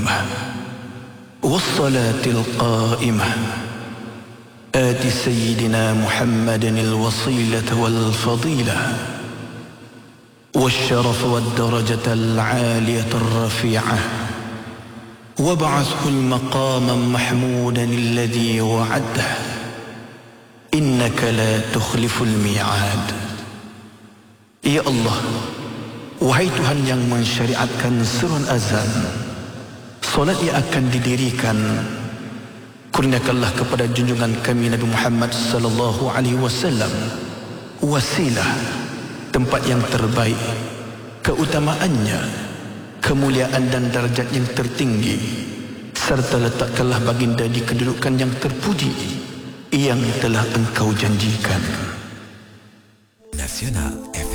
القيمة والصلاة القائمة آت سيدنا محمد الوصيلة والفضيلة والشرف والدرجة العالية الرفيعة وابعثه المقام محمودا الذي وعده إنك لا تخلف الميعاد. Ya Allah, wahai Tuhan yang mensyariatkan seruan azan, solat yang akan didirikan, kurniakanlah kepada junjungan kami Nabi Muhammad sallallahu alaihi wasallam wasilah, tempat yang terbaik, keutamaannya, kemuliaan dan darjat yang tertinggi, serta letakkanlah baginda di kedudukan yang terpuji yang telah engkau janjikan. Nasional FM